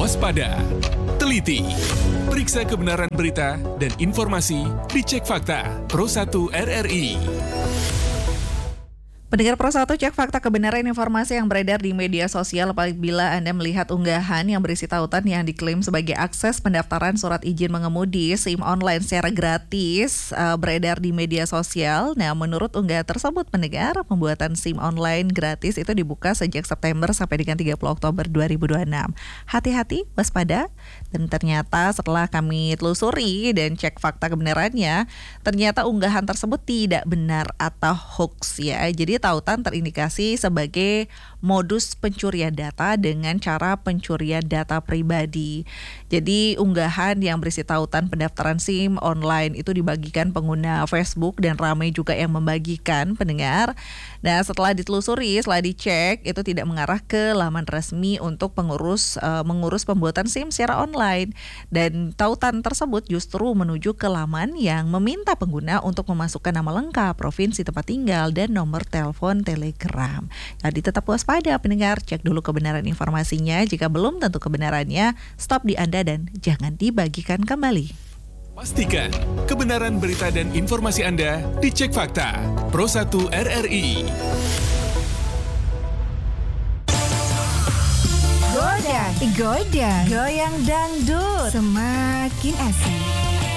waspada, teliti, periksa kebenaran berita dan informasi di Cek Fakta Pro 1 RRI. Pendengar Pro 1, cek fakta kebenaran informasi yang beredar di media sosial apabila Anda melihat unggahan yang berisi tautan yang diklaim sebagai akses pendaftaran surat izin mengemudi SIM online secara gratis beredar di media sosial. Nah, menurut unggahan tersebut, pendengar, pembuatan SIM online gratis itu dibuka sejak September sampai dengan 30 Oktober 2026. Hati-hati, waspada. Dan ternyata setelah kami telusuri dan cek fakta kebenarannya, ternyata unggahan tersebut tidak benar atau hoax ya. Jadi tautan terindikasi sebagai modus pencurian data dengan cara pencurian data pribadi. Jadi unggahan yang berisi tautan pendaftaran SIM online itu dibagikan pengguna Facebook dan ramai juga yang membagikan, pendengar. Nah, setelah ditelusuri, setelah dicek, itu tidak mengarah ke laman resmi untuk mengurus pembuatan SIM secara online. Dan tautan tersebut justru menuju ke laman yang meminta pengguna untuk memasukkan nama lengkap, provinsi tempat tinggal, dan nomor telepon Telegram. Jadi tetap waspada, pendengar, cek dulu kebenaran informasinya. Jika belum tentu kebenarannya, stop di Anda dan jangan dibagikan kembali. Pastikan kebenaran berita dan informasi Anda di Cek Fakta Pro 1 RRI. Goda, goyang dangdut, semakin asik.